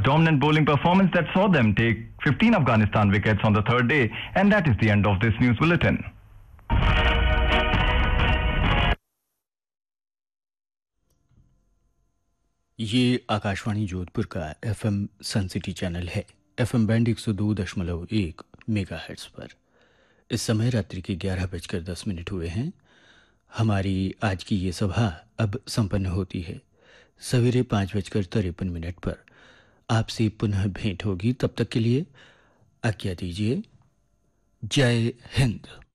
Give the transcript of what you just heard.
dominant bowling performance that saw them take 15 Afghanistan wickets on the third day, and that is the end of this news bulletin. ये आकाशवाणी जोधपुर का FM सन city channel है। FM band 102.1 megahertz पर इस समय रात्रि के 11:10 हुए हैं। हमारी आज की ये सभा अब संपन्न होती है। सवेरे 5:53 पर आपसे पुनः भेंट होगी। तब तक के लिए आज्ञा दीजिए। जय हिंद।